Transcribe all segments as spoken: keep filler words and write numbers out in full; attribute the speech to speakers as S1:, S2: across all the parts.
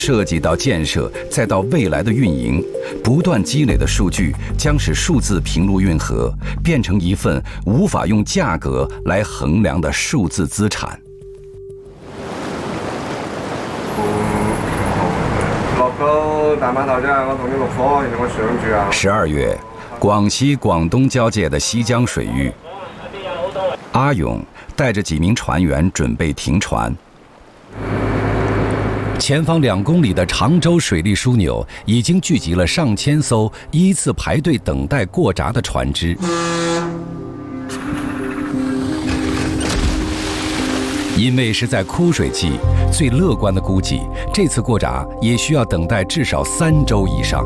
S1: 设计到建设，再到未来的运营，不断积累的数据将使数字平陆运河变成一份无法用价格来衡量的数字资产。
S2: 落到大碼頭啫，我同你落課，然後我上住啊。
S1: 十二月，广西、广东交界的西江水域，阿勇带着几名船员准备停船。前方两公里的常州水利枢纽已经聚集了上千艘依次排队等待过闸的船只。因为是在枯水季，最乐观的估计，这次过闸也需要等待至少三周以上。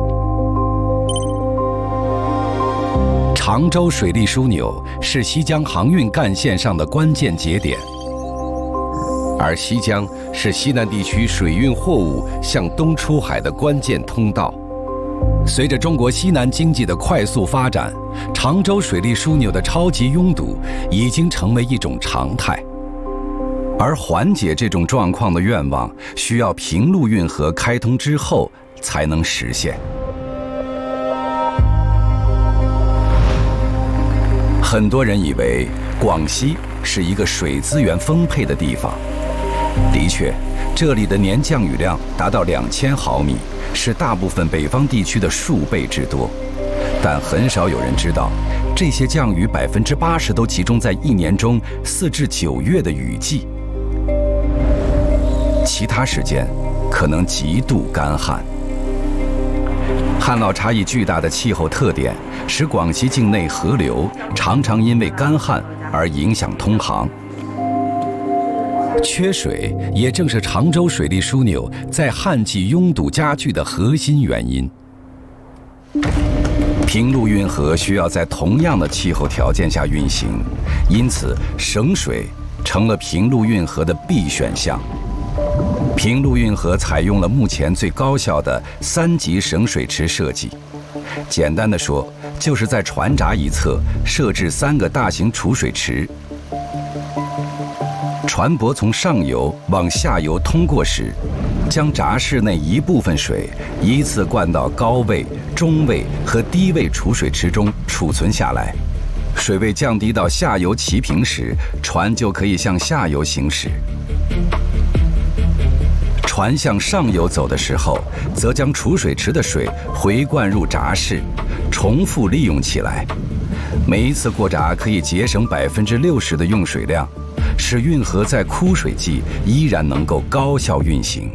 S1: 常州水利枢纽是西江航运干线上的关键节点。而西江是西南地区水运货物向东出海的关键通道。随着中国西南经济的快速发展，常州水利枢纽的超级拥堵已经成为一种常态。而缓解这种状况的愿望，需要平陆运河开通之后才能实现。很多人以为广西是一个水资源丰沛的地方。的确，这里的年降雨量达到两千毫米，是大部分北方地区的数倍之多。但很少有人知道，这些降雨百分之八十都集中在一年中四至九月的雨季，其他时间可能极度干旱。旱涝差异巨大的气候特点，使广西境内河流常常因为干旱而影响通航。缺水也正是常州水利枢纽在旱季拥堵加剧的核心原因。平陆运河需要在同样的气候条件下运行，因此省水成了平陆运河的必选项。平陆运河采用了目前最高效的三级省水池设计。简单的说，就是在船闸一侧设置三个大型储水池。船舶从上游往下游通过时，将闸室内一部分水依次灌到高位、中位和低位储水池中储存下来。水位降低到下游齐平时，船就可以向下游行驶。船向上游走的时候，则将储水池的水回灌入闸室，重复利用起来。每一次过闸可以节省百分之六十的用水量，使运河在枯水季依然能够高效运行。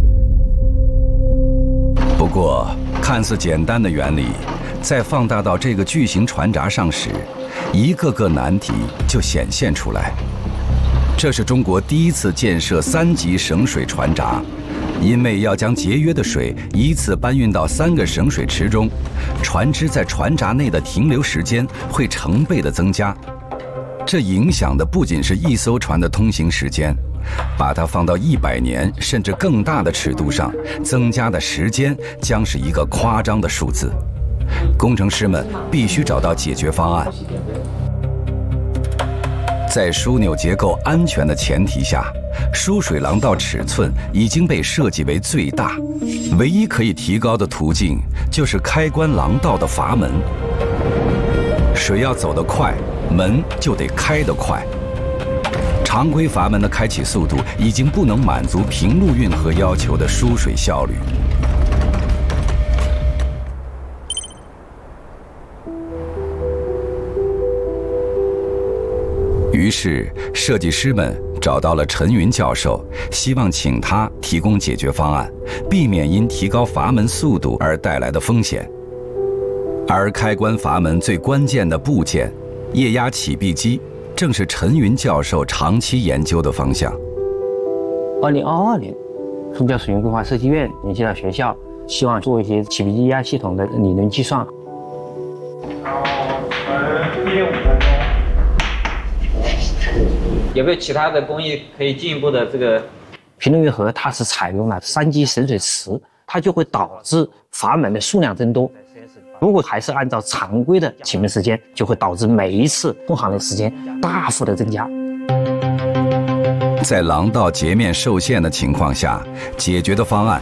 S1: 不过，看似简单的原理，在放大到这个巨型船闸上时，一个个难题就显现出来。这是中国第一次建设三级省水船闸，因为要将节约的水依次搬运到三个省水池中，船只在船闸内的停留时间会成倍的增加。这影响的不仅是一艘船的通行时间，把它放到一百年甚至更大的尺度上，增加的时间将是一个夸张的数字。工程师们必须找到解决方案。在枢纽结构安全的前提下，输水廊道尺寸已经被设计为最大，唯一可以提高的途径就是开关廊道的阀门。水要走得快，门就得开得快。常规阀门的开启速度已经不能满足平陆运河要求的输水效率。于是，设计师们找到了陈云教授，希望请他提供解决方案，避免因提高阀门速度而带来的风险。而开关阀门最关键的部件——液压启闭机，正是陈云教授长期研究的方向。
S3: 二零二二年，中交水运规划设计院联系到学校，希望做一些启闭机液压系统的理论计算。
S4: 一点五分钟。有没有其他的工艺可以进一步的这个？
S3: 平陆运河它是采用了三级省水池，它就会导致阀门的数量增多。如果还是按照常规的启闭时间，就会导致每一次通航的时间大幅的增加。
S1: 在廊道截面受限的情况下，解决的方案